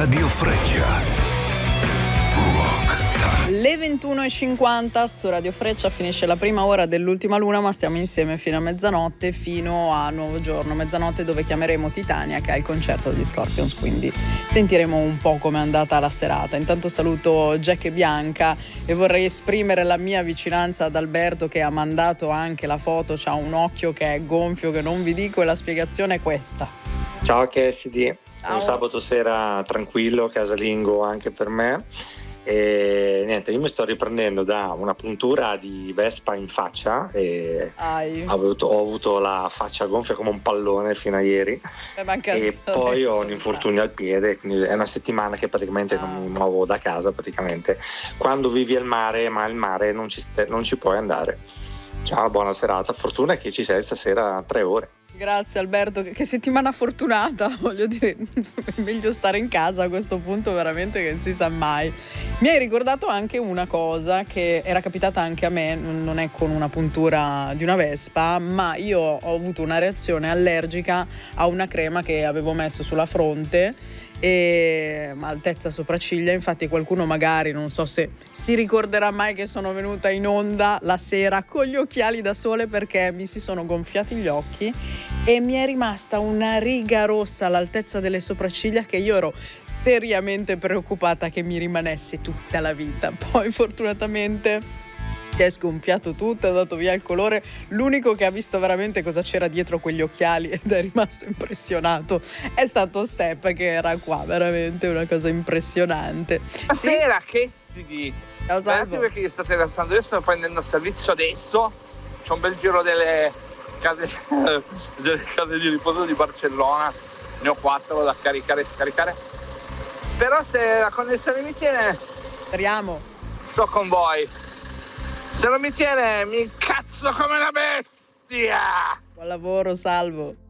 Radio Freccia. Le 21:50 su Radio Freccia finisce la prima ora dell'ultima luna, ma stiamo insieme fino a mezzanotte, fino a nuovo giorno, mezzanotte, dove chiameremo Titania, che è il concerto degli Scorpions, quindi sentiremo un po' com'è andata la serata. Intanto saluto Jack e Bianca e vorrei esprimere la mia vicinanza ad Alberto, che ha mandato anche la foto, c'ha un occhio che è gonfio che non vi dico, e la spiegazione è questa. Ciao Cassidy, Ciao. Un sabato sera tranquillo, casalingo anche per me. E niente, io mi sto riprendendo da una puntura di Vespa in faccia e ho avuto la faccia gonfia come un pallone fino a ieri, e poi ho un infortunio al piede, quindi è una settimana che praticamente non mi muovo da casa praticamente. Quando vivi al mare, ma al mare non ci puoi andare. Ciao, buona serata, fortuna che ci sei stasera 3 ore. Grazie Alberto, che settimana fortunata, voglio dire, è meglio stare in casa a questo punto, veramente, che non si sa mai. Mi hai ricordato anche una cosa che era capitata anche a me, non è con una puntura di una Vespa, ma io ho avuto una reazione allergica a una crema che avevo messo sulla fronte e altezza sopracciglia. Infatti qualcuno magari, non so se si ricorderà mai, che sono venuta in onda la sera con gli occhiali da sole perché mi si sono gonfiati gli occhi e mi è rimasta una riga rossa all'altezza delle sopracciglia che io ero seriamente preoccupata che mi rimanesse tutta la vita. Poi fortunatamente si è sgonfiato tutto, è andato via il colore. L'unico che ha visto veramente cosa c'era dietro quegli occhiali ed è rimasto impressionato è stato Step, che era qua, veramente una cosa impressionante. Buonasera, Cassidy. Grazie perché state rilassando. Io sto prendendo servizio adesso, c'ho un bel giro delle case di riposo di Barcellona, ne ho 4 da caricare e scaricare, però se la connessione mi tiene, speriamo, sto con voi. Se non mi tiene, mi incazzo come una bestia. Buon lavoro, Salvo.